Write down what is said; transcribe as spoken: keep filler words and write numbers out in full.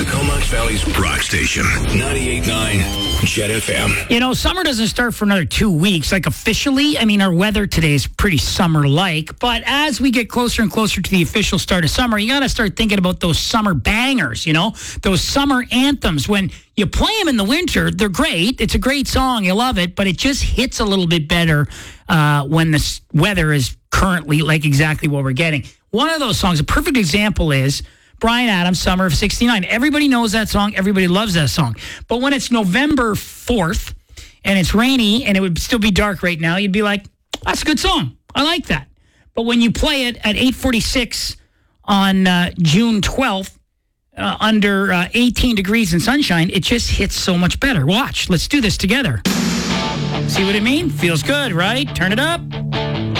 The Comox Valley's rock station, ninety-eight point nine Jet F M. You know, summer doesn't start for another two weeks, like officially. I mean, our weather today is pretty summer-like. But as we get closer and closer to the official start of summer, you got to start thinking about those summer bangers, you know, those summer anthems. When you play them in the winter, they're great. It's a great song. You love it. But it just hits a little bit better uh, when the s- weather is currently like exactly what we're getting. One of those songs, a perfect example is Bryan Adams, Summer of sixty-nine. Everybody knows that song. Everybody loves that song. But when it's November fourth and it's rainy and it would still be dark right now, you'd be like, that's a good song. I like that. But when you play it at eight forty-six on uh, June twelfth, uh, under uh, eighteen degrees and sunshine, it just hits so much better. Watch. Let's do this together. See what I mean? Feels good, right? Turn it up.